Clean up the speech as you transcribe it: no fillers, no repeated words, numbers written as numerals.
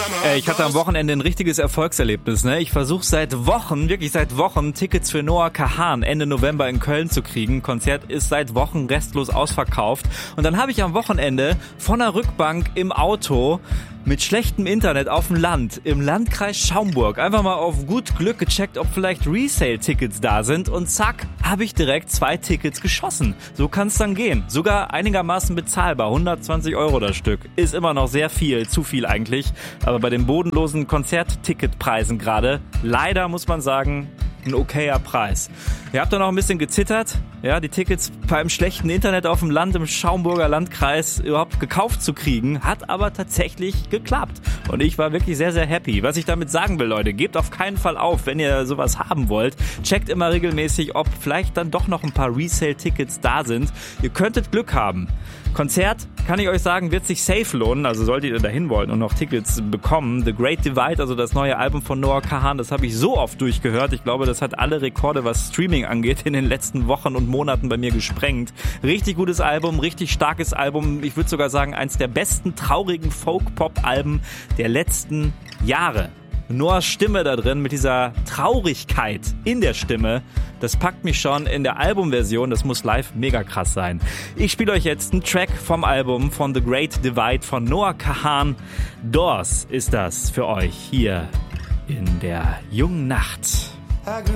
Ich hatte am Wochenende ein richtiges Erfolgserlebnis. Ne? Ich versuche seit Wochen, Tickets für Noah Kahan Ende November in Köln zu kriegen. Konzert ist seit Wochen restlos ausverkauft. Und dann habe ich am Wochenende von der Rückbank im Auto mit schlechtem Internet auf dem Land, im Landkreis Schaumburg, einfach mal auf gut Glück gecheckt, ob vielleicht Resale-Tickets da sind und zack, habe ich direkt 2 Tickets geschossen. So kann es dann gehen. Sogar einigermaßen bezahlbar, 120 € das Stück. Ist immer noch sehr viel, zu viel eigentlich, aber bei den bodenlosen Konzertticketpreisen gerade, leider muss man sagen, ein okayer Preis. Ihr habt da noch ein bisschen gezittert, ja, die Tickets beim schlechten Internet auf dem Land im Schaumburger Landkreis überhaupt gekauft zu kriegen, hat aber tatsächlich geklappt. Und ich war wirklich sehr, sehr happy. Was ich damit sagen will, Leute, gebt auf keinen Fall auf, wenn ihr sowas haben wollt. Checkt immer regelmäßig, ob vielleicht dann doch noch ein paar Resale-Tickets da sind. Ihr könntet Glück haben. Konzert, kann ich euch sagen, wird sich safe lohnen, also solltet ihr dahin wollen und noch Tickets bekommen. The Great Divide, also das neue Album von Noah Kahan, das habe ich so oft durchgehört. Ich glaube, das hat alle Rekorde, was Streaming angeht, in den letzten Wochen und Monaten bei mir gesprengt. Richtig gutes Album, richtig starkes Album. Ich würde sogar sagen, eins der besten traurigen Folk-Pop-Alben der letzten Jahre. Noahs Stimme da drin mit dieser Traurigkeit in der Stimme, das packt mich schon in der Albumversion, das muss live mega krass sein. Ich spiele euch jetzt einen Track vom Album von The Great Divide von Noah Kahan. Doors ist das für euch hier in der jungen Nacht.